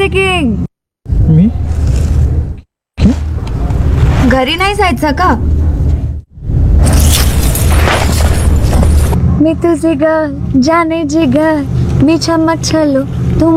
Speaking. मी घरी नाही जायचं का? मी तुझी ग जाने जिगर मी चमक छलो